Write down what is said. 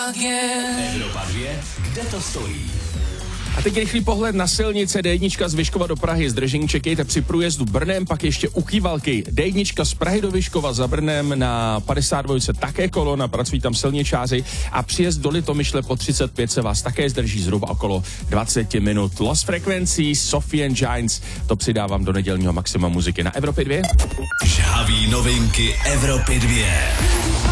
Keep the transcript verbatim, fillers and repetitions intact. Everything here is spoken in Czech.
Evropa dvě, kde to stojí? A teď rychlý pohled na silnice. D jedna z Vyškova do Prahy. Zdržení čekejte při průjezdu Brnem, pak ještě u Kývalky. D jedna z Prahy do Vyškova za Brnem na padesát dva také kolona, pracují tam silničáři a příjezd do Litomyšle po třicet pět se vás také zdrží zhruba okolo dvacet minut. Lost Frequency, Sophie and Giants, to přidávám do nedělního maxima muziky na Evropě dvě. Žhavý novinky Evropy dvě.